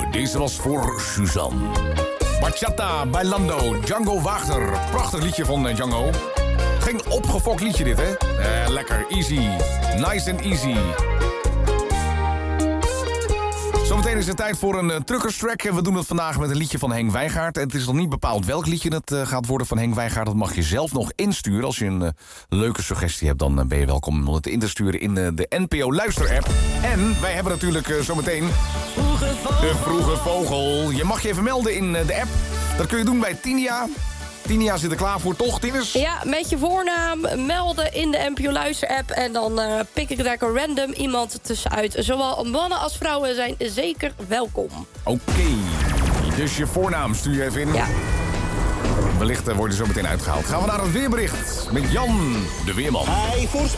Deze was voor Suzanne. Bachata, Bailando, Django Wagner. Prachtig liedje van Django. Geen opgefokt liedje dit, hè? Lekker, easy. Nice and easy. Zometeen is het tijd voor een truckerstrack. We doen het vandaag met een liedje van Henk Wijngaard. En het is nog niet bepaald welk liedje het gaat worden van Henk Wijngaard. Dat mag je zelf nog insturen. Als je een leuke suggestie hebt, dan ben je welkom om het in te sturen in de NPO Luister-app. En wij hebben natuurlijk zometeen de Vroege Vogel. Je mag je even melden in de app. Dat kun je doen bij Tinia. Tinia zit er klaar voor, toch, Tinus? Ja, met je voornaam melden in de NPO Luister-app. En dan pik ik daar random iemand tussenuit. Zowel mannen als vrouwen zijn zeker welkom. Oké. Dus je voornaam stuur je even in. Ja. Wellicht wordt je zo meteen uitgehaald. Gaan we naar het weerbericht met Jan, de weerman. Hij voorspelt